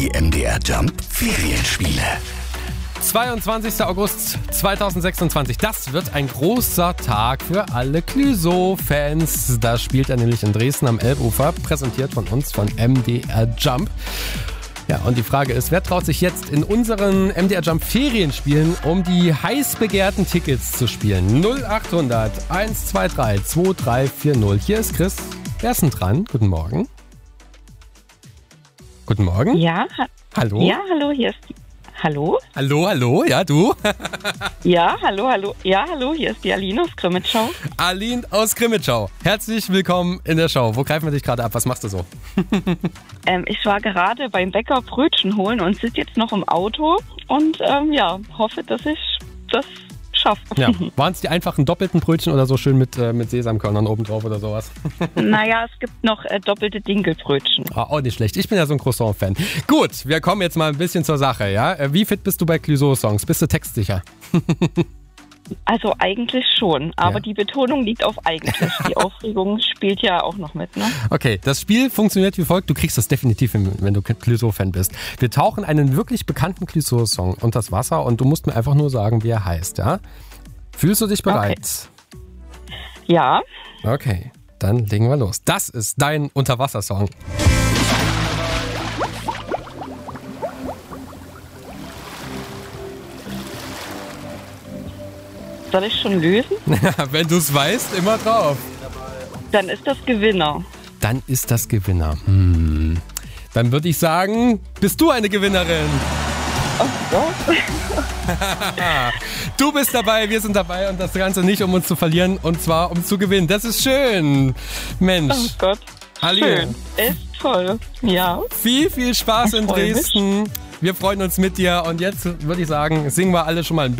Die MDR Jump Ferienspiele. 22. August 2026. Das wird ein großer Tag für alle Clouseau-Fans. Da spielt er nämlich in Dresden am Elbufer, präsentiert von uns von MDR Jump. Ja, und die Frage ist, wer traut sich jetzt in unseren MDR Jump Ferienspielen, um die heiß begehrten Tickets zu spielen? 0800 123 2340. Hier ist Chris. Wer ist denn dran? Guten Morgen. Guten Morgen. Ja, Hallo. Ja, hallo, hier ist Hallo? Hallo, ja, du? Ja, hallo. Ja, hallo, hier ist die Aline aus Grimmitschau. Aline aus Grimmitschau. Herzlich willkommen in der Show. Wo greifen wir dich gerade ab? Was machst du so? Ich war gerade beim Bäcker Brötchen holen und sitze jetzt noch im Auto und hoffe, dass ich das schaffe. Ja, waren es die einfachen doppelten Brötchen oder so schön mit Sesamkörnern oben drauf oder sowas? Naja, es gibt noch doppelte Dinkelbrötchen. Auch nicht schlecht. Ich bin ja so ein Croissant-Fan. Gut, wir kommen jetzt mal ein bisschen zur Sache. Ja? Wie fit bist du bei Clouseau-Songs? Bist du textsicher? Also eigentlich schon, aber Ja. Die Betonung liegt auf eigentlich. Die Aufregung spielt ja auch noch mit, ne? Okay, das Spiel funktioniert wie folgt. Du kriegst das definitiv hin, wenn du Clouseau-Fan bist. Wir tauchen einen wirklich bekannten Clouseau-Song unters Wasser und du musst mir einfach nur sagen, wie er heißt. Ja? Fühlst du dich bereit? Ja, Okay, dann legen wir los. Das ist dein Unterwassersong. soll ich schon lösen? Wenn du es weißt, immer drauf. Dann ist das Gewinner. Dann ist das Gewinner. Dann würde ich sagen, bist du eine Gewinnerin. Du bist dabei, wir sind dabei und das Ganze nicht, um uns zu verlieren, und zwar um zu gewinnen. Das ist schön. Mensch. Oh Gott, Aline. schön. Ist toll. Ja. Viel Spaß Ich in freu mich. Dresden. Wir freuen uns mit dir und jetzt würde ich sagen, singen wir alle schon mal ein